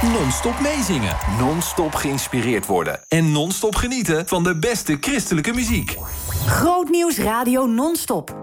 Non-stop meezingen, non-stop geïnspireerd worden... en non-stop genieten van de beste christelijke muziek. Grootnieuws Radio Non-stop.